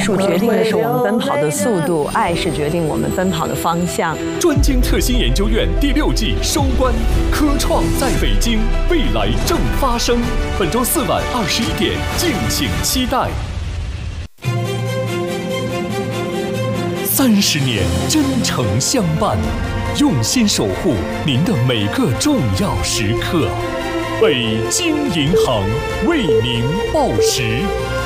术决定的是我们奔跑的速度，爱是决定我们奔跑的方向。 专精特新研究院第6季收官，科创在北京，未来正发生。本周4晚21点，敬请期待。30年真诚相伴，用心守护您的每个重要时刻。北京银行为您报时。